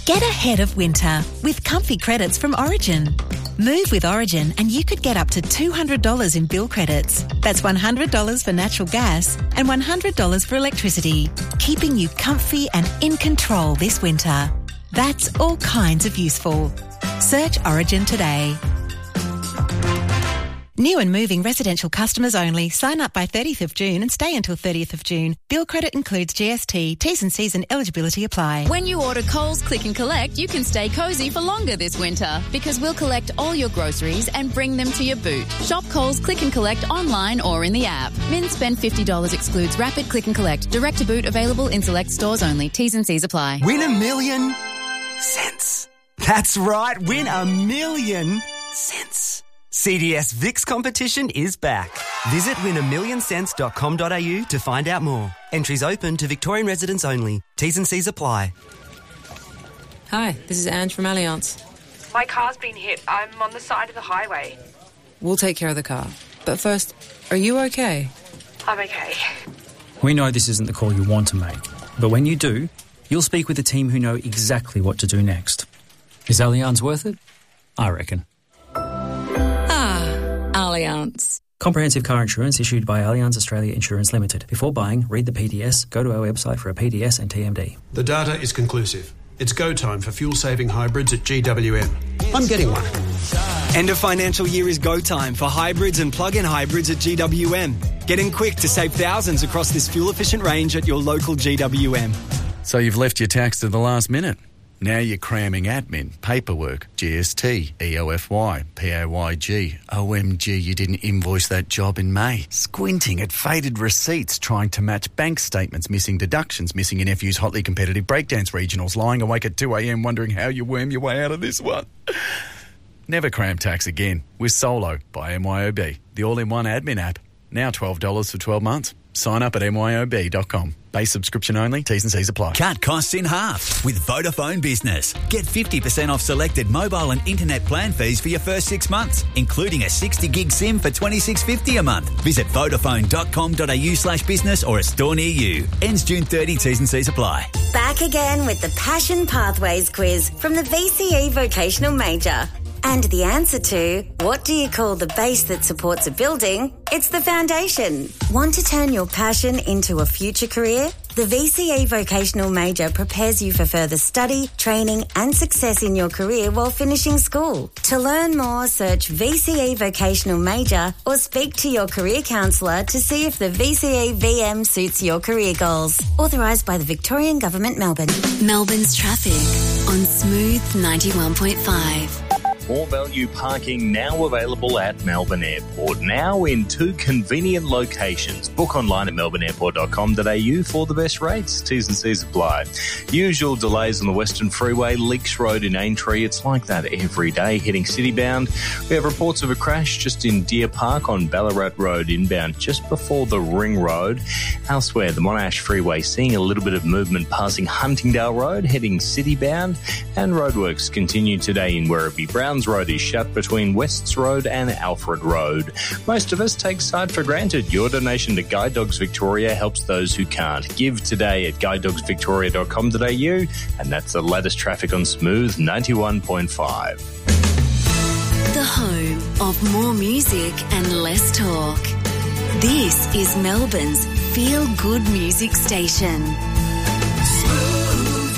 Get ahead of winter with comfy credits from Origin. Move with Origin and you could get up to $200 in bill credits. That's $100 for natural gas and $100 for electricity, keeping you comfy and in control this winter. That's all kinds of useful. Search Origin today. New and moving residential customers only. Sign up by 30th of June and stay until 30th of June. Bill credit includes GST. T's and C's and eligibility apply. When you order Coles Click and Collect, you can stay cosy for longer this winter because we'll collect all your groceries and bring them to your boot. Shop Coles Click and Collect online or in the app. Min spend $50 excludes Rapid Click and Collect. Direct to boot available in select stores only. T's and C's apply. Win $1 million cents. That's right, win $1 million cents. CDS VIX competition is back. Visit win1million.cents.com.au to find out more. Entries open to Victorian residents only. T's and C's apply. Hi, this is Ange from Allianz. My car's been hit. I'm on the side of the highway. We'll take care of the car. But first, are you okay? I'm okay. We know this isn't the call you want to make, but when you do, you'll speak with a team who know exactly what to do next. Is Allianz worth it? I reckon. Allianz. Comprehensive car insurance issued by Allianz Australia Insurance Limited. Before buying, read the PDS, go to our website for a PDS and TMD. The data is conclusive. It's go time for fuel-saving hybrids at GWM. I'm getting one. End of financial year is go time for hybrids and plug-in hybrids at GWM. Get in quick to save thousands across this fuel-efficient range at your local GWM. So you've left your tax to the last minute. Now you're cramming admin, paperwork, GST, EOFY, PAYG. OMG, you didn't invoice that job in May. Squinting at faded receipts, trying to match bank statements, missing deductions, missing your nephew's hotly competitive breakdance regionals, lying awake at 2 a.m. wondering how you worm your way out of this one. Never cram tax again with Solo by MYOB, the all-in-one admin app. Now $12 for 12 months. Sign up at myob.com. Base subscription only. T's and C's apply. Cut costs in half with Vodafone Business. Get 50% off selected mobile and internet plan fees for your first 6 months, including a 60 gig SIM for $26.50 a month. Visit vodafone.com.au/business or a store near you. Ends June 30. T's and C's apply. Back again with the Passion Pathways quiz from the VCE Vocational Major. And the answer to, what do you call the base that supports a building? It's the foundation. Want to turn your passion into a future career? The VCE Vocational Major prepares you for further study, training and success in your career while finishing school. To learn more, search VCE Vocational Major or speak to your career counsellor to see if the VCE VM suits your career goals. Authorised by the Victorian Government, Melbourne. Melbourne's traffic on Smooth 91.5. More value parking now available at Melbourne Airport, now in 2 convenient locations. Book online at melbourneairport.com.au for the best rates. T's and C's apply. Usual delays on the Western Freeway, Leaks Road in Aintree. It's like that every day heading citybound. We have reports of a crash just in Deer Park on Ballarat Road inbound just before the Ring Road. Elsewhere, the Monash Freeway seeing a little bit of movement passing Huntingdale Road heading citybound, and roadworks continue today in Werribee. Browns Road is shut between Wests Road and Alfred Road. Most of us take sight for granted. Your donation to Guide Dogs Victoria helps those who can't. Give today at guidedogsvictoria.com.au, and that's the latest traffic on Smooth 91.5. The home of more music and less talk. This is Melbourne's feel-good music station. Smooth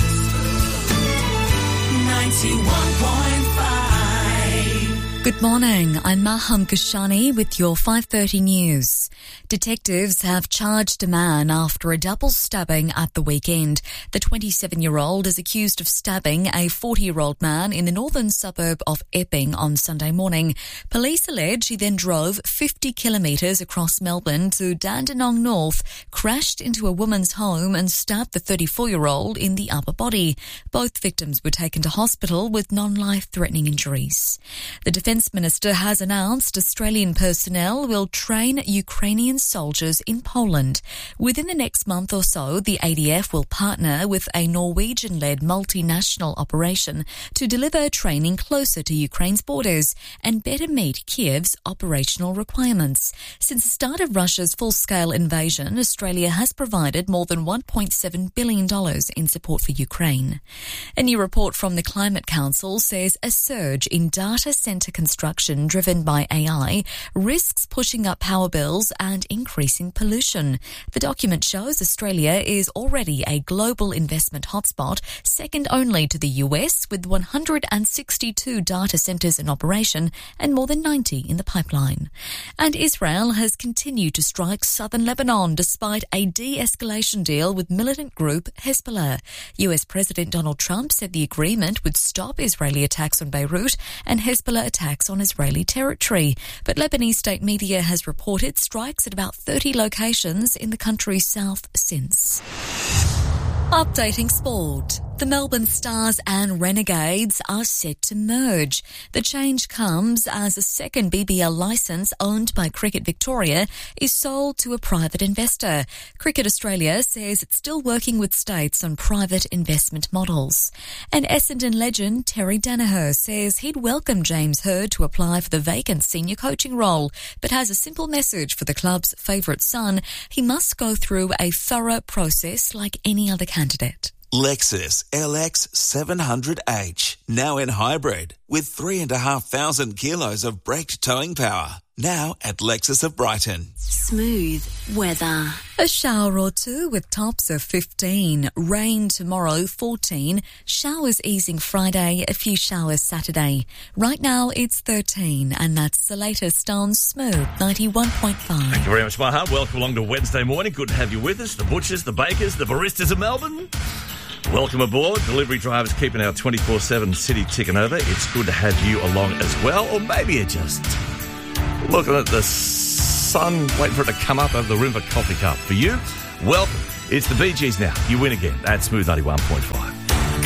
91.5. Good morning, I'm Maham Kashani with your 5:30 news. Detectives have charged a man after a double stabbing at the weekend. The 27-year-old is accused of stabbing a 40-year-old man in the northern suburb of Epping on Sunday morning. Police allege he then drove 50 kilometres across Melbourne to Dandenong North, crashed into a woman's home and stabbed the 34-year-old in the upper body. Both victims were taken to hospital with non-life-threatening injuries. The Defence Minister has announced Australian personnel will train Ukrainian Ukrainian soldiers in Poland. Within the next month or so, the ADF will partner with a Norwegian-led multinational operation to deliver training closer to Ukraine's borders and better meet Kiev's operational requirements. Since the start of Russia's full-scale invasion, Australia has provided more than $1.7 billion in support for Ukraine. A new report from the Climate Council says a surge in data centre construction driven by AI risks pushing up power bills and increasing pollution. The document shows Australia is already a global investment hotspot, second only to the US, with 162 data centres in operation and more than 90 in the pipeline. And Israel has continued to strike southern Lebanon despite a de-escalation deal with militant group Hezbollah. US President Donald Trump said the agreement would stop Israeli attacks on Beirut and Hezbollah attacks on Israeli territory. But Lebanese state media has reported strikes at about 30 locations in the country's south since. Updating sport. The Melbourne Stars and Renegades are set to merge. The change comes as a second BBL licence owned by Cricket Victoria is sold to a private investor. Cricket Australia says it's still working with states on private investment models. And Essendon legend Terry Danaher says he'd welcome James Hird to apply for the vacant senior coaching role, but has a simple message for the club's favourite son. He must go through a thorough process like any other candidate. Lexus LX 700H, now in hybrid, with 3,500 kilos of braked towing power. Now at Lexus of Brighton. Smooth weather. A shower or two with tops of 15. Rain tomorrow, 14. Showers easing Friday, a few showers Saturday. Right now it's 13, and that's the latest on Smooth 91.5. Thank you very much, Maha. Welcome along to Wednesday morning. Good to have you with us. The butchers, the bakers, the baristas of Melbourne. Welcome aboard. Delivery drivers keeping our 24/7 city ticking over. It's good to have you along as well. Or maybe you're just looking at the sun, waiting for it to come up over the rim of a coffee cup. For you, welcome. It's the Bee Gees now. You win again. That's Smooth 91.5.